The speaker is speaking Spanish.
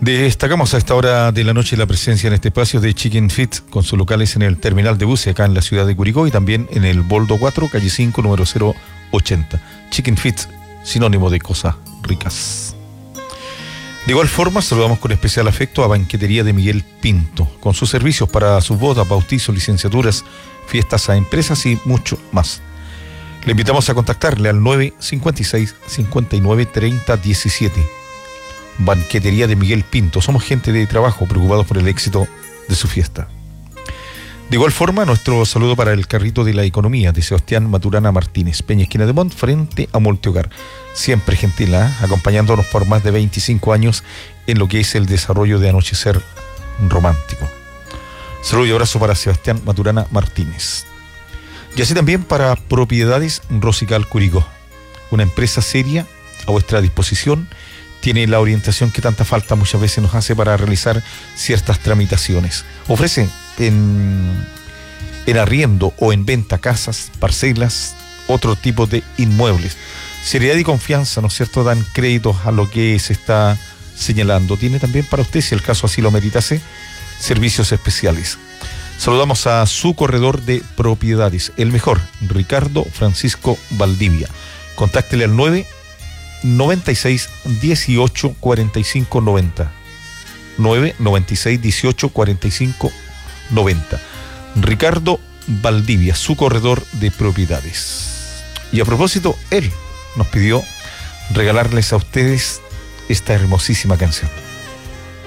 Destacamos a esta hora de la noche la presencia en este espacio de Chicken Fit, con sus locales en el terminal de buses acá en la ciudad de Curicó y también en el Boldo 4, calle 5, número 080. Chicken Fit, sinónimo de cosas ricas. De igual forma, saludamos con especial afecto a Banquetería de Miguel Pinto, con sus servicios para sus bodas, bautizos, licenciaturas, fiestas a empresas y mucho más. Le invitamos a contactarle al 956 59 30 17. Banquetería de Miguel Pinto. Somos gente de trabajo preocupados por el éxito de su fiesta. De igual forma, nuestro saludo para el carrito de la economía de Sebastián Maturana Martínez, Peña Esquina de Montt, frente a Multihogar. Siempre gentil, acompañándonos por más de 25 años en lo que es el desarrollo de Anochecer Romántico. Saludo y abrazo para Sebastián Maturana Martínez. Y así también para Propiedades Rosical Curicó, una empresa seria a vuestra disposición. Tiene la orientación que tanta falta muchas veces nos hace para realizar ciertas tramitaciones. Ofrece en arriendo o en venta casas, parcelas, otro tipo de inmuebles. Seriedad y confianza, ¿no es cierto?, dan créditos a lo que se está señalando. Tiene también para usted, si el caso así lo meritase, servicios especiales. Saludamos a su corredor de propiedades, el mejor, Ricardo Francisco Valdivia. Contáctele al 996 18 45 90. 996 18 45 90. Ricardo Valdivia, su corredor de propiedades. Y a propósito, él nos pidió regalarles a ustedes esta hermosísima canción.